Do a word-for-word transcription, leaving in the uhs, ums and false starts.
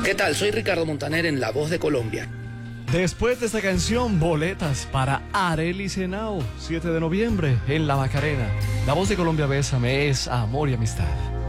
¿Qué tal? Soy Ricardo Montaner en La Voz de Colombia. Después de esta canción, boletas para Arelis Henao, siete de noviembre en La Macarena. La Voz de Colombia, Bésame, es amor y amistad.